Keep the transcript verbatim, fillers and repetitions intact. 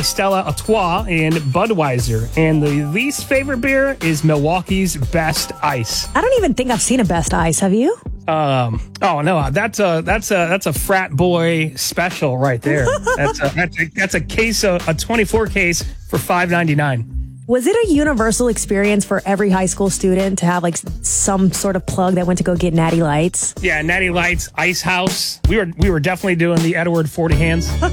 Stella Artois, and Budweiser. And the least favorite beer is Milwaukee's Best Ice. I don't even think I've seen a Best Ice. Have you? Um. Oh no, that's a that's a that's a frat boy special right there. That's a that's a, that's a case of a twenty-four case for five ninety-nine. Was it a universal experience for every high school student to have like some sort of plug that went to go get Natty Lights? Yeah, Natty Lights, Ice House. We were we were definitely doing the Edward forty hands.